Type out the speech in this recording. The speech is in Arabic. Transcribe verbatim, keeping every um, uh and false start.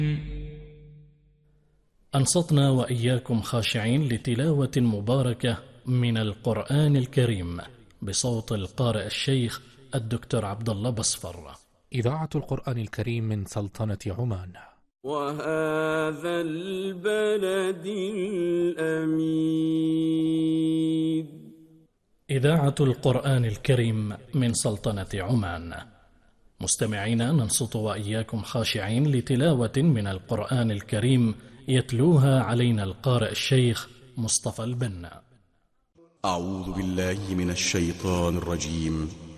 أنصتنا وإياكم خاشعين لتلاوة مباركة من القرآن الكريم بصوت القارئ الشيخ الدكتور عبد الله بصفر. إذاعة القرآن الكريم من سلطنة عمان. وهذا البلد الأمين. إذاعة القرآن الكريم من سلطنة عمان. مستمعينا، ننصت وإياكم خاشعين لتلاوة من القرآن الكريم يتلوها علينا القارئ الشيخ مصطفى البنا. أعوذ بالله من الشيطان الرجيم.